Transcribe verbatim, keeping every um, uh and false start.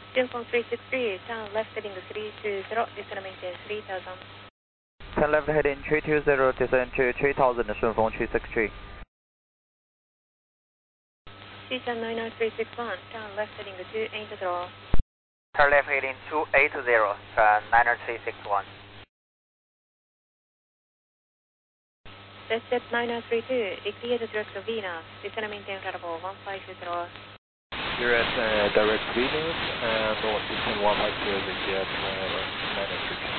Synfone three six three, turn left heading three two zero, descend maintain three thousand. Turn left heading three two zero, descend to three thousand, 顺风three six three. Xishan nine nine three six one, turn left heading two eight zero. Turn left heading two eight zero, turn nine three six one. Let's nine nine three two, declared direct to Venus, descend maintain level one five zero. You're at uh, direct Venus, and northeastern one five zero, get uh, nine three two.